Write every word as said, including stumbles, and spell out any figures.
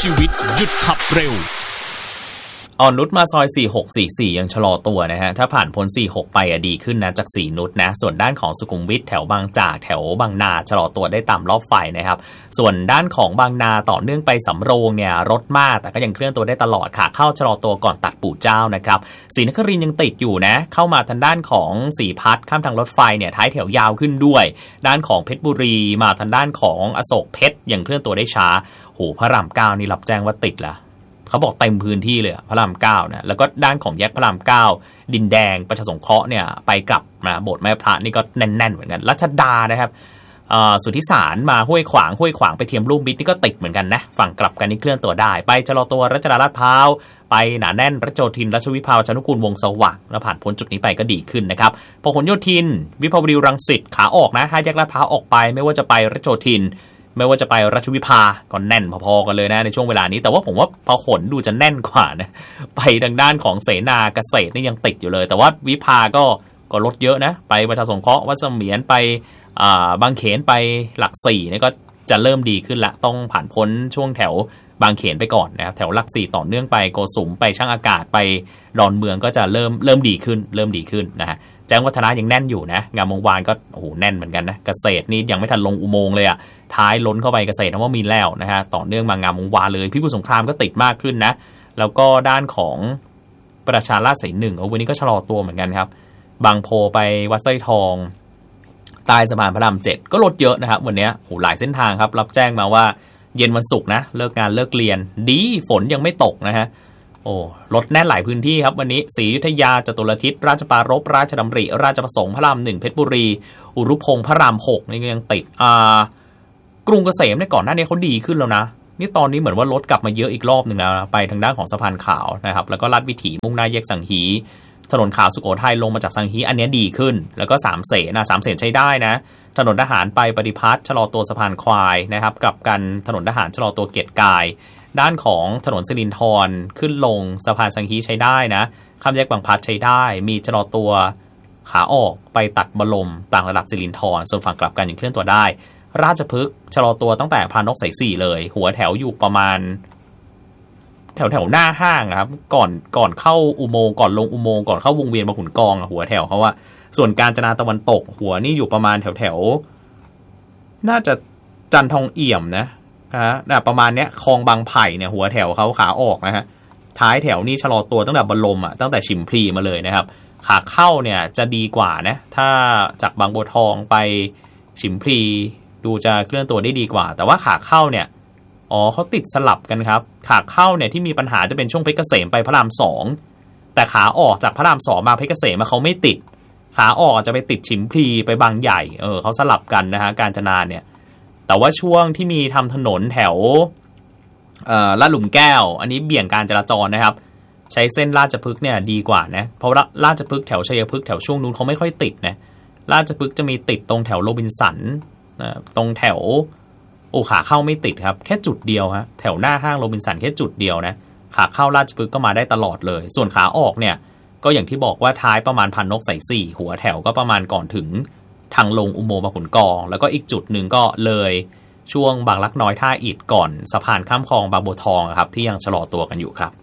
ชีวิตหยุดขับเร็วอ่อนนุชมาซอยสี่หกสี่สี่ยังชะลอตัวนะฮะถ้าผ่านพ้นสี่หกไปอะดีขึ้นนะจากสี่นุชนะส่วนด้านของสุขุมวิทแถวบางจากแถวบางนาชะลอตัวได้ตามรอบไฟนะครับส่วนด้านของบางนาต่อเนื่องไปสำโรงเนี่ยรถมากแต่ก็ยังเคลื่อนตัวได้ตลอดค่ะเข้าชะลอตัวก่อนตัดปู่เจ้านะครับศรีนครินทร์ยังติดอยู่นะเข้ามาทางด้านของสีพัฒน์ข้ามทางรถไฟเนี่ยท้ายแถวยาวขึ้นด้วยด้านของเพชรบุรีมาทางด้านของอโศกเพชรยังเคลื่อนตัวได้ช้าโหพระรามเก้านี่รับแจ้งว่าติดละเขาบอกเต็มพื้นที่เลยพระรามเก้านะแล้วก็ด้านของแยกพระรามเก้าดินแดงประชาสงเคราะห์เนี่ยไปกลับนะโบสถ์แม่พระนี่ก็แน่นๆเหมือนกันรัชดานะครับสุทธิสารมาห้วยขวางห้วยขวางไปเทียมลูกมิตรนี่ก็ติดเหมือนกันนะฝั่งกลับกันนี่เคลื่อนตัวได้ไปชะลอตัวรัชดาลาดพร้าวไปหนาแน่นรัชโยธินรัชวิภาวชนุกูลวงสว่างแล้วผ่านพ้นจุดนี้ไปก็ดีขึ้นนะครับพหลโยธินวิภาวดีรังสิตขาออกนะห้าแยกลาดพร้าวออกไปไม่ว่าจะไปรัชโยธินไม่ว่าจะไปรัชวิภาก็แน่นพอๆกันเลยนะในช่วงเวลานี้แต่ว่าผมว่าพหลดูจะแน่นกว่านะไปทางด้านของเสนาเกษตรนี่ยังติดอยู่เลยแต่ว่าวิภาก็ก็ลดเยอะนะไปประชาสงเคราะห์วัดเสมียนไปบางเขนไปหลักสี่นี่ก็จะเริ่มดีขึ้นละต้องผ่านพ้นช่วงแถวบางเขนไปก่อนนะครับแถวหลักสี่ต่อเนื่องไปโกสุมไปช่างอากาศไปดอนเมืองก็จะเริ่มเริ่มดีขึ้นเริ่มดีขึ้นนะฮะแจ้งวัฒนะยังแน่นอยู่นะงามวงวานก็โอ้โหแน่นเหมือนกันนะเกษตรนี่ยังไม่ทันลงอุโมงค์เลยอ่ะท้ายล้นเข้าไปเกษตรนวมินทร์แล้วนะฮะต่อเนื่องมางามวงวานเลยพิบูลสงครามก็ติดมากขึ้นนะแล้วก็ด้านของประชาราษฎร์สายหนึ่งวันนี้ก็ชะลอตัวเหมือนกันครับบางโพไปวัดสร้อยทองใต้สะพานพระรามเจ็ดก็รถเยอะนะครับวันนี้โหหลายเส้นทางครับรับแจ้งมาว่าเย็นวันศุกร์นะเลิกงานเลิกเรียนดีฝนยังไม่ตกนะฮะโอ้รถแน่นหลายพื้นที่ครับวันนี้ศรีอยุธยาจตุรทิศราชปรารภราชดำริราชประสงค์พระรามหนึ่งเพชรบุรีอุรุพงษ์พระรามหกนี่ยังติดอ่ากรุงเกษมในก่อนหน้านี้เขาดีขึ้นแล้วนะนี่ตอนนี้เหมือนว่ารถกลับมาเยอะอีกรอบหนึ่งแล้วนะไปทางด้านของสะพานขาวนะครับแล้วก็ลาดวิถีมุ่งหน้าแยกสังฮีถนนขาวสุโขทัยลงมาจากสังฮีอันนี้ดีขึ้นแล้วก็สามเสนนะสามเสนใช้ได้นะถนนทหารไปปฏิพัฒน์ชะลอตัวสะพานควายนะครับกลับกันถนนทหารชะลอตัวเกียรติกายด้านของถนนสิรินธรขึ้นลงสะพานสังฮีใช้ได้นะข้ามแยกบางพลัดใช้ได้มีชะลอตัวขาออกไปตัดบรมต่างระดับสิรินธรส่วนฝั่งกลับกันยังเคลื่อนตัวได้ราชพฤกษ์ชะลอตัวตั้งแต่พานกสายสี่เลยหัวแถวอยู่ประมาณแถวแถวหน้าห้างครับก่อนก่อนเข้าอุโมงค์ก่อนลงอุโมงค์ก่อนเข้าวงเวียนบางขุนกองหัวแถวเขาว่าส่วนกาญจนาตะวันตกหัวนี่อยู่ประมาณแถวแถวน่าจะจันทองเอี่ยมนะฮะประมาณเนี้ยคลองบางไผ่เนี่ยหัวแถวเขาขาออกนะฮะท้ายแถวนี่ชะลอตัวตั้งแต่บรมอ่ะตั้งแต่ชิมพลีมาเลยนะครับขาเข้าเนี่ยจะดีกว่านะถ้าจากบางบัวทองไปชิมพลีดูจะเคลื่อนตัวได้ดีกว่าแต่ว่าขาเข้าเนี่ยอ๋อเขาติดสลับกันครับขาเข้าเนี่ยที่มีปัญหาจะเป็นช่วงเพชรเกษมไปพระรามสองแต่ขาออกจากพระรามสองมาเพชรเกษมมาเขาไม่ติดขาออกจะไปติดชิมพลีไปบางใหญ่เออเขาสลับกันนะฮะกาญจนาเนี่ยแต่ว่าช่วงที่มีทำถนนแถวเอ่อลาดหลุมแก้วอันนี้เบี่ยงการจราจรนะครับใช้เส้นราชพฤกษ์เนี่ยดีกว่านะเพราะราชพฤกษ์แถวชัยพฤกษ์แถวช่วงนู้นเขาไม่ค่อยติดนะราชพฤกษ์จะมีติดตรงแถวโรบินสันตรงแถวโอ้ขาเข้าไม่ติดครับแค่จุดเดียวฮะแถวหน้าห้างโรบินสันแค่จุดเดียวนะขาเข้าราชพฤกษ์ก็มาได้ตลอดเลยส่วนขาออกเนี่ยก็อย่างที่บอกว่าท้ายประมาณพันนกสายสี่หัวแถวก็ประมาณก่อนถึงทางลงอุโมงค์บางขุนกองแล้วก็อีกจุดหนึ่งก็เลยช่วงบางลักน้อยท่าอิฐก่อนสะพานข้ามคลองบางบัวทองครับที่ยังชะลอตัวกันอยู่ครับ